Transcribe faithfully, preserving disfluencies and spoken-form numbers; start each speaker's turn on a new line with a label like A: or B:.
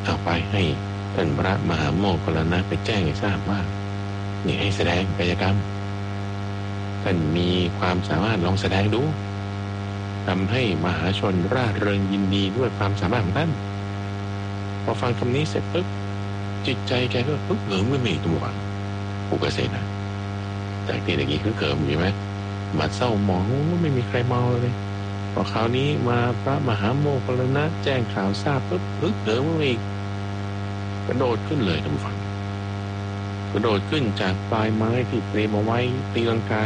A: เอาไปให้ท่านพระมหาโมคคัลลานะไปแจ้งให้ทราบว่านี่ให้แสดงกายกรรมท่านมีความสามารถลองแสดงดูทำให้มหาชนร่าเริงยินดีด้วยความสามารถของท่านพอฟังคำนี้เสร็จปุ๊บจิตใจแกก็ปึ๊บเหิมไม่มีตัวอุกเสนาแต่ที่ตะกี้คือเขิมอยู่ไหมมาเศร้าหมองไม่มีใครเมาเลยพอคราวนี้มาพระมหาโมคคัลลานะแจ้งข่าวทราบปุ๊บปึ๊บเหิมไม่อีกกระโดดขึ้นเลยท่านผู้ฟังกระโดดขึ้นจากปลายไม้ที่เตรียมเอาไว้ตีลังกา